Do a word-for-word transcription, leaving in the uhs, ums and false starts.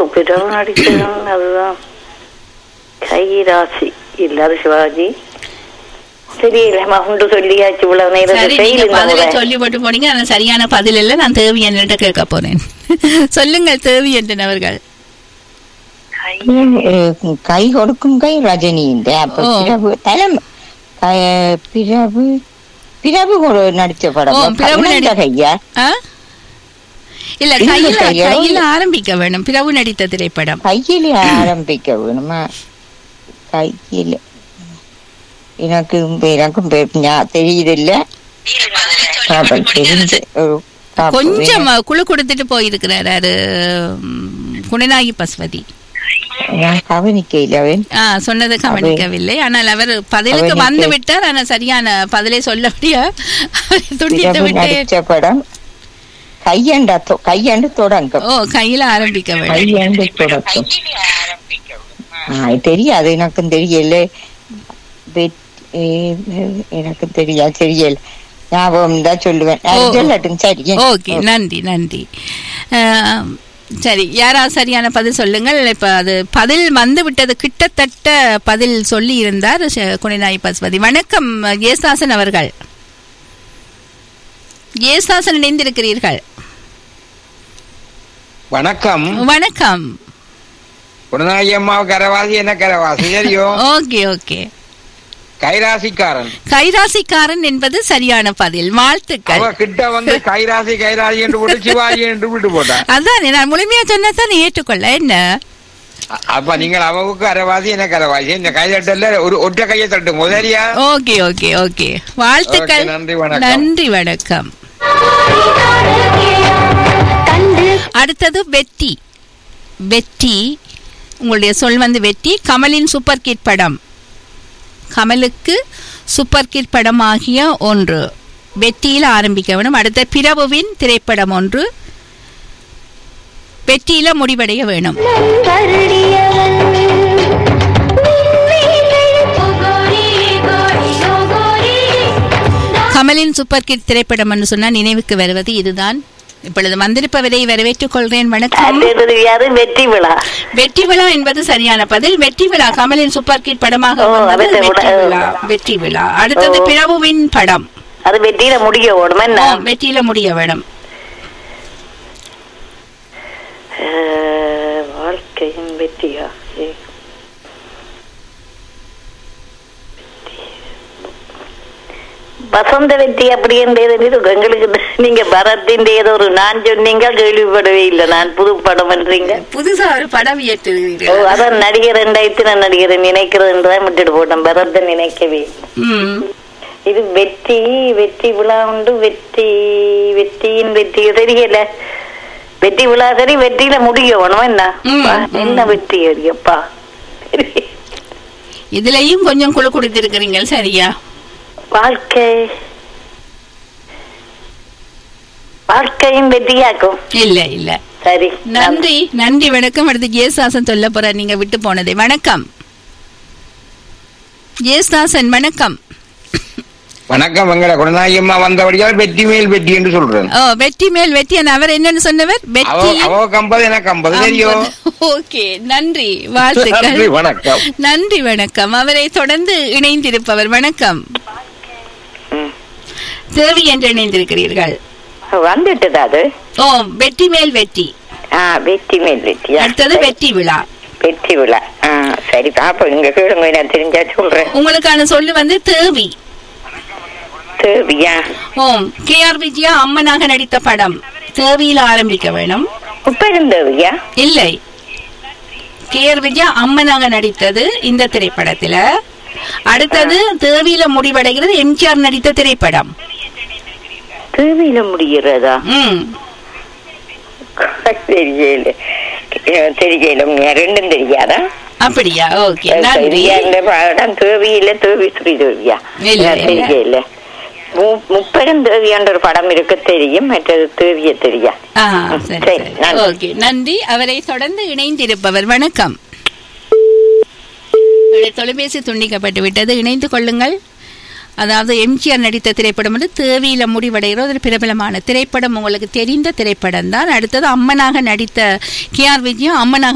பிரபு நடிச்சதும் அதுதான் கைராசி இல்லாத சிவாஜி தெரியல உண்டு சொல்லியாச்சு இவ்வளவு நேரம் சொல்லி போட்டு போனீங்க. ஆனா சரியான பதில் இல்ல. நான் தேவி என்று கேட்க போறேன். சொல்லுங்கள் தேவி என்றன் அவர்கள். கை கொடுக்கும் கை ரஜினியின் பிரபு தலைமை பிரபு பிரபு நடிச்ச படம் கையா இல்ல கையில கையில ஆரம்பிக்க வேணும். பிரபு நடித்த திரைப்படம் கையில ஆரம்பிக்க வேணுமா? கையில எனக்கு எனக்கும் தெரியுதில்ல. கொஞ்சம் குழு கொடுத்துட்டு போயிருக்கிறாரு குணநாயகி பசுபதி. சொன்னது கவனிக்கவில்லை. ஆனால் அவர் பதிலுக்கு வந்து விட்டார். ஆனால் சரியான பதிலை சொல்ல முடியாது. படம் கையண்டா கையண்டு தொடங்கும். ஓ கையில ஆரம்பிக்க கையண்டு தொடங்கும். தெரியாது எனக்கும் தெரியல. எனக்கு தெரியா தெரியல ஞாபகம் தான் சொல்லுவேன். சரி ஓகே நன்றி நன்றி. சரி யாராவது சரியான பதில் சொல்லுங்கள். இப்ப அது பதில் வந்து விட்டது. கிட்டத்தட்ட பதில் சொல்லி இருந்தார் குணநாயகி பசுபதி. வணக்கம் ஏசாசன் அவர்கள். ஏசாசன் இணைந்திருக்கிறீர்கள். வணக்கம். வணக்கம். குணநாயகி அம்மா கரவாசி என்ன கரவாசி தெரியும். Okay okay. கைராசிக்காரன். கைராசிக்காரன் என்பது சரியான பதில். வாழ்த்துக்கள். கிட்ட வந்து கைராசி கைராசி என்று போட்டு சிவாஜி என்று விட்டு போட்டான். அதான் நான் முழுமையா சொன்னதான் ஏற்றுக்கொள்ள என்ன. அப்ப நீங்கள் அவவுக்கு அரவாசி என்ன கரவாசி இந்த கைதட்டல ஒரு ஒற்றை கையை தட்டு முதலியா. ஓகே ஓகே ஓகே வாழ்த்துக்கள். நன்றி வணக்கம். நன்றி வணக்கம். அடுத்தது வெற்றி. வெற்றி உங்களுடைய சொல் வந்து வெற்றி. கமலின் சூப்பர் கிட் படம். கமலுக்கு சூப்பர் கிட் படம் ஆகிய ஒன்று வெற்றியில ஆரம்பிக்க வேணும். அடுத்த பிரபுவின் திரைப்படம் ஒன்று வெற்றியில முடிவடைய வேணும். கமலின் சூப்பர் கிட் திரைப்படம் என்று சொன்னா நினைவுக்கு வருவது இதுதான். இப்பொழுது வந்திருப்பவரை வரவேற்றுக் கொள்கிறேன். வணக்கம். வெற்றி விழா. வெற்றி விழா என்பது சரியான பதில். வெற்றி விழா கமலின் சூப்பர் கிட் படமாக வெற்றி விழா. அடுத்தது பிரபுவின் படம். அது வெற்றியில முடிய வேணும். வெற்றியில முடிய வேணும். வாழ்க்கையின் வெற்றியா வசந்த வெற்றி அப்படி என்றது எங்களுக்கு. நீங்க பரத்தின் ஏதோ ஒரு நான் சொன்னீங்க கேள்விப்படவே இல்லை. நான் புது படம் பண்றீங்க. புதுசா ஒரு படம் ஓ அதான் நடிகர் ரெண்டாயிரத்தி நான் நடிகரை நினைக்கிறது என்றுதான் விட்டுட்டு போட்டேன். பரத்தை நினைக்கவே. இது வெற்றி வெற்றி விழா உண்டு. வெற்றி வெற்றியின் வெற்றி தெரியல. வெற்றி விழா சரி வெற்றியில முடிய வேணும். என்ன என்ன வெற்றி அறியப்பா. இதுலயும் கொஞ்சம் குழு கொடுத்திருக்கிறீங்க. சரியா வாழ்க்கை வாழ்க்கையின் வெற்றியாக்கும். இல்ல இல்ல சரி நன்றி நன்றி வணக்கம். அடுத்து ஜேசாசன் சொல்ல போற நீங்க விட்டு போனதை. வணக்கம் ஜேசாசன். வணக்கம். வணக்கம். வெங்கட குணநாயகி அம்மா வந்தபடியால் வெற்றி மேல் வெற்றி என்று சொல்றேன். ஓ வெற்றி மேல் வெற்றி. அவர் என்னன்னு சொன்னவர்? வெற்றி ஐம்பது எனக்கு ஐம்பது தெரியும். ஓகே நன்றி வாழ்த்துக்கள். வணக்கம். நன்றி வணக்கம். அவரை தொடர்ந்து இணைந்திருப்பவர். வணக்கம் தேவி என்று இணைந்திருக்கிறீர்கள். வந்துட்டது அது. ஓ வெற்றி மேல் வெற்றி. வெற்றி மேல் வெற்றி. அடுத்தது வெற்றி விழா. வெற்றி விழா சரி பாப்போம். இங்க கேளுங்க நான் தெரிஞ்சா சொல்றேன். உங்களுக்கான சொல்லு வந்து தேவி. தேவியா? ஓம் கே ஆர் விஜயா அம்மனாக நடித்த படம். தேவியில ஆரம்பிக்க வேணும். முப்பெருந்தேவியா? இல்லை, கே ஆர் விஜயா அம்மனாக நடித்தது இந்த திரைப்படத்துல. அடுத்தது தேவியில முடிவடைகிறது எம்ஜிஆர் நடித்த திரைப்படம். தேவியில முடிகிறதா? ம் தெரியல தெரியல ரெண்டும் தெரியாதா? அப்படியா? ஓகே நன்றி. தேவியில தேவி ஸ்ரீ தேவியா? தெரியல. முப்பெருந்தேவியான்ற ஒரு படம் இருக்கு தெரியும். மற்றது தேவிய தெரியா? ஓகே நன்றி. அவரை தொடர்ந்து இணைந்திருப்பவர். வணக்கம். தொலைபேசி துண்டிக்கப்பட்டு விட்டது. இணைந்து கொள்ளுங்கள். அதாவது எம்ஜிஆர் நடித்த திரைப்படம் வந்து தேவியில முடிவடைகிற ஒரு பிரபலமான திரைப்படம். உங்களுக்கு தெரிந்த திரைப்படம் தான். அடுத்தது அம்மனாக நடித்த கே ஆர் விஜயா அம்மனாக